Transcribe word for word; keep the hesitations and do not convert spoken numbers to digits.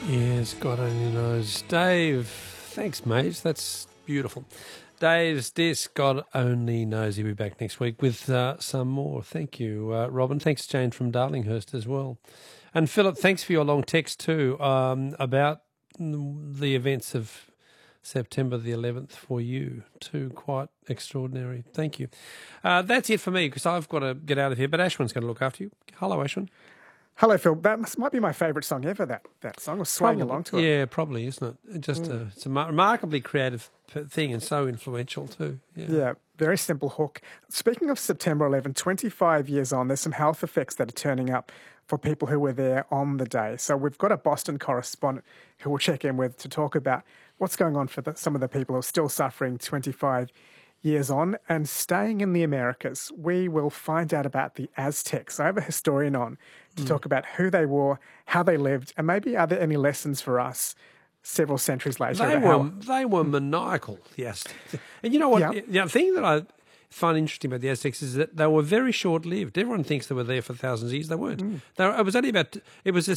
Yes, God only knows. Dave, thanks, mate. That's beautiful. Dave's Disc, God only knows. He'll be back next week with uh, some more. Thank you, uh, Robin. Thanks, Jane from Darlinghurst as well. And Philip, thanks for your long text too um, about the events of September the eleventh for you too. Quite extraordinary. Thank you. Uh, that's it for me because I've got to get out of here, but Ashwin's going to look after you. Hello, Ashwin. Hello, Phil. That must, might be my favourite song ever, that, that song. I was swaying Probably, along to it. Yeah, probably, isn't it? Just mm. a, it's a remarkably creative thing and so influential too. Yeah. yeah, very simple hook. Speaking of September eleventh, twenty-five years on, there's some health effects that are turning up for people who were there on the day. So we've got a Boston correspondent who we'll check in with to talk about what's going on for the, some of the people who are still suffering twenty-five years on. And staying in the Americas, we will find out about the Aztecs. I have a historian on to mm. talk about who they were, how they lived, and maybe are there any lessons for us several centuries later? They were how... they were maniacal, the Aztecs. And you know what? Yep. The thing that I find interesting about the Aztecs is that they were very short-lived. Everyone thinks they were there for thousands of years. They weren't. Mm. They were, it was only about it was a